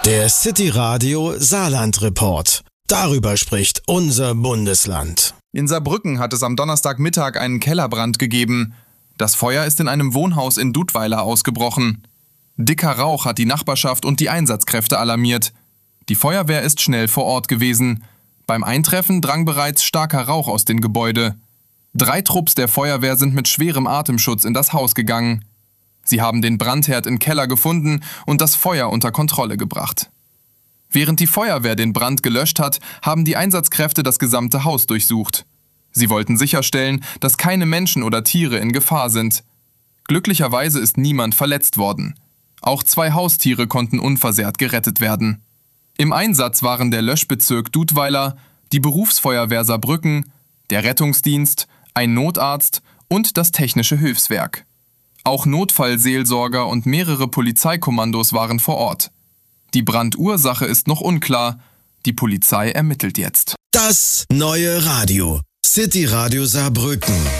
Der City Radio Saarland Report. Darüber spricht unser Bundesland. In Saarbrücken hat es am Donnerstagmittag einen Kellerbrand gegeben. Das Feuer ist in einem Wohnhaus in Dudweiler ausgebrochen. Dicker Rauch hat die Nachbarschaft und die Einsatzkräfte alarmiert. Die Feuerwehr ist schnell vor Ort gewesen. Beim Eintreffen drang bereits starker Rauch aus dem Gebäude. 3 Trupps der Feuerwehr sind mit schwerem Atemschutz in das Haus gegangen. Sie haben den Brandherd im Keller gefunden und das Feuer unter Kontrolle gebracht. Während die Feuerwehr den Brand gelöscht hat, haben die Einsatzkräfte das gesamte Haus durchsucht. Sie wollten sicherstellen, dass keine Menschen oder Tiere in Gefahr sind. Glücklicherweise ist niemand verletzt worden. Auch 2 Haustiere konnten unversehrt gerettet werden. Im Einsatz waren der Löschbezirk Dudweiler, die Berufsfeuerwehr Saarbrücken, der Rettungsdienst, ein Notarzt und das Technische Hilfswerk. Auch Notfallseelsorger und mehrere Polizeikommandos waren vor Ort. Die Brandursache ist noch unklar. Die Polizei ermittelt jetzt. Das neue Radio. City Radio Saarbrücken.